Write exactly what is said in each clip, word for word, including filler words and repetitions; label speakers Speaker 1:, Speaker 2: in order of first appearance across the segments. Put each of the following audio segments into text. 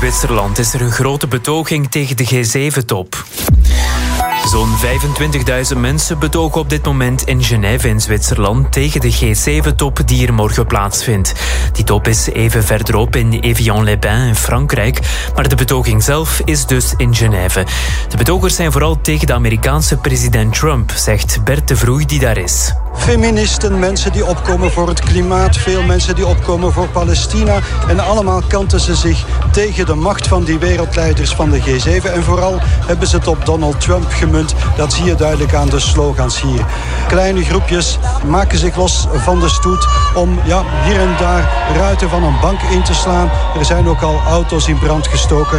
Speaker 1: Zwitserland is er een grote betoging tegen de G zeven top. Zo'n vijfentwintigduizend mensen betogen op dit moment in Genève in Zwitserland tegen de G zeven top die er morgen plaatsvindt. Die top is even verderop in Évian-les-Bains in Frankrijk, maar de betoging zelf is dus in Genève. De betogers zijn vooral tegen de Amerikaanse president Trump, zegt Bert de Vroei die daar is.
Speaker 2: Feministen, mensen die opkomen voor het klimaat, veel mensen die opkomen voor Palestina. En allemaal kanten ze zich tegen de macht van die wereldleiders van de G zeven. En vooral hebben ze het op Donald Trump gemunt. Dat zie je duidelijk aan de slogans hier. Kleine groepjes maken zich los van de stoet om ja, hier en daar ruiten van een bank in te slaan. Er zijn ook al auto's in brand gestoken.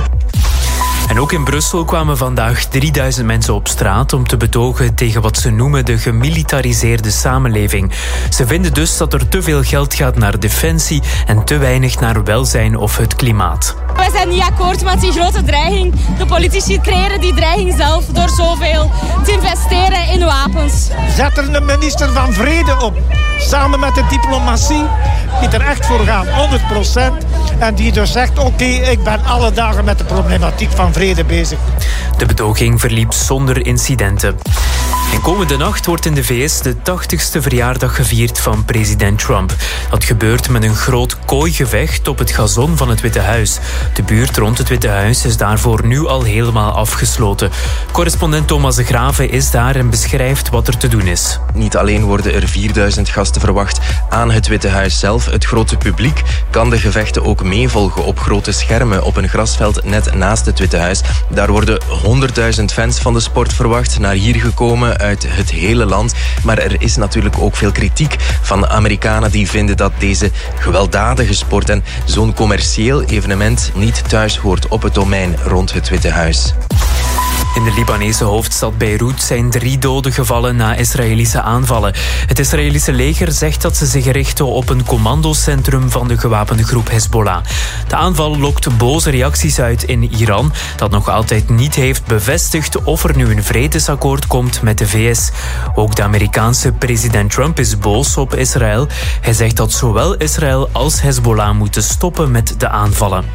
Speaker 1: En ook in Brussel kwamen vandaag drieduizend mensen op straat om te betogen tegen wat ze noemen de gemilitariseerde samenleving. Ze vinden dus dat er te veel geld gaat naar defensie en te weinig naar welzijn of het klimaat.
Speaker 3: Wij zijn niet akkoord met die grote dreiging. De politici creëren die dreiging zelf door zoveel te investeren in wapens.
Speaker 4: Zet er een minister van Vrede op, samen met de diplomatie, die er echt voor gaan, honderd procent. En die dus zegt, oké, okay, ik ben alle dagen met de problematiek van vrede bezig.
Speaker 1: De betoging verliep zonder incidenten. En komende nacht wordt in de V S de tachtigste verjaardag gevierd van president Trump. Dat gebeurt met een groot kooigevecht op het gazon van het Witte Huis. De buurt rond het Witte Huis is daarvoor nu al helemaal afgesloten. Correspondent Thomas de Graven is daar en beschrijft wat er te doen is.
Speaker 5: Niet alleen worden er vierduizend gasten verwacht aan het Witte Huis zelf. Het grote publiek kan de gevechten ook meevolgen op grote schermen op een grasveld net naast het Witte Huis. Daar worden honderdduizend fans van de sport verwacht, naar hier gekomen uit het hele land. Maar er is natuurlijk ook veel kritiek van Amerikanen die vinden dat deze gewelddadige sport en zo'n commercieel evenement niet thuis hoort op het domein rond het Witte Huis.
Speaker 1: In de Libanese hoofdstad Beirut zijn drie doden gevallen na Israëlische aanvallen. Het Israëlische leger zegt dat ze zich richten op een commandocentrum van de gewapende groep Hezbollah. De aanval lokt boze reacties uit in Iran, dat nog altijd niet heeft bevestigd of er nu een vredesakkoord komt met de V S. Ook de Amerikaanse president Trump is boos op Israël. Hij zegt dat zowel Israël als Hezbollah moeten stoppen met de aanvallen.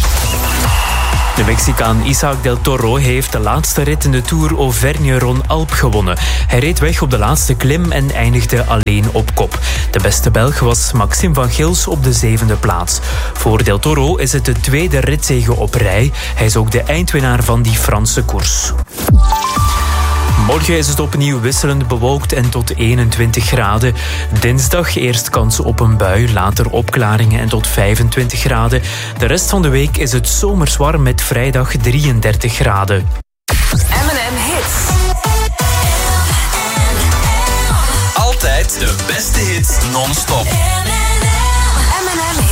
Speaker 1: De Mexicaan Isaac del Toro heeft de laatste rit in de Tour Auvergne-Rhône-Alpes gewonnen. Hij reed weg op de laatste klim en eindigde alleen op kop. De beste Belg was Maxime van Gils op de zevende plaats. Voor del Toro is het de tweede ritzege op rij. Hij is ook de eindwinnaar van die Franse koers. Morgen is het opnieuw wisselend bewolkt en tot eenentwintig graden. Dinsdag eerst kans op een bui, later opklaringen en tot vijfentwintig graden. De rest van de week is het zomers warm met vrijdag drieëndertig graden.
Speaker 6: M en M Hits. Altijd de beste hits non-stop. M en M